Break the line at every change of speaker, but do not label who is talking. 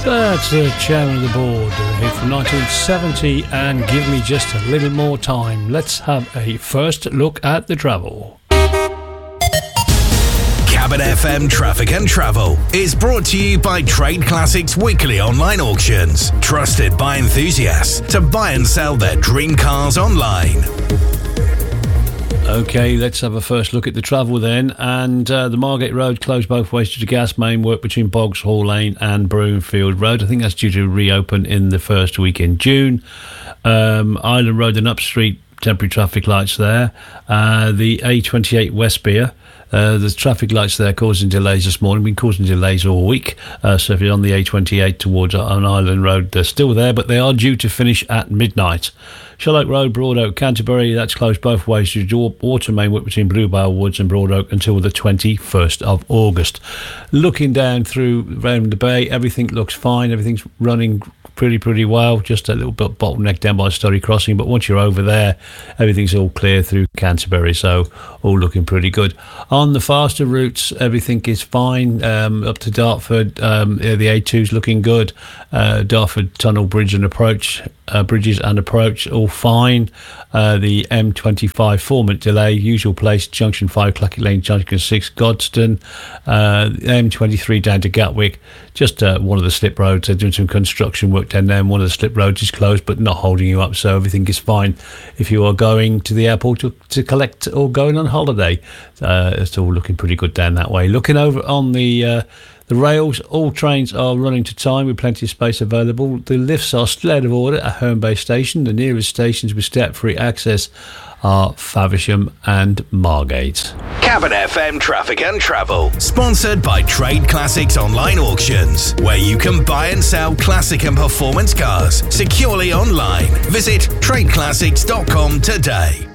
That's the chairman of the board, here from 1970, and Give Me Just a Little More Time. Let's have a first look at the travel.
Cabin FM Traffic and Travel is brought to you by Trade Classics Weekly Online Auctions, trusted by enthusiasts to buy and sell their dream cars online.
Okay, let's have a first look at the travel then. And the Margate Road closed both ways due to gas main work between Boggs Hall Lane and Broomfield Road. I think that's due to reopen in the first week in June. Island Road and Up Street, temporary traffic lights there. The A28 Westbere. The traffic lights there causing delays this morning, been causing delays all week. So if you're on the A28 towards on Island Road, they're still there, but they are due to finish at midnight. Sherlock Road, Broad Oak, Canterbury, that's closed both ways due to water main work between Bluebell Woods and Broad Oak until the 21st of August. Looking down through around the bay, everything looks fine, everything's running pretty well, just a little bit bottleneck down by Story Crossing, but once you're over there, everything's all clear through Canterbury, so all looking pretty good. On the faster routes, everything is fine, up to Dartford, the A2's looking good, Dartford Tunnel Bridge and Approach, bridges and approach, all fine. The M25 4-minute delay, usual place, Junction 5, Clackett Lane, Junction 6, Godstone, M23 down to Gatwick, just one of the slip roads. They're doing some construction work down there, and one of the slip roads is closed, but not holding you up, so everything is fine if you are going to the airport to collect or going on holiday. It's all looking pretty good down that way. Looking over on the rails, all trains are running to time with plenty of space available. The lifts are still out of order at Herne Bay Station. The nearest stations with step-free access are Faversham and Margate.
Cabin FM Traffic and Travel, sponsored by Trade Classics Online Auctions, where you can buy and sell classic and performance cars securely online. Visit tradeclassics.com today.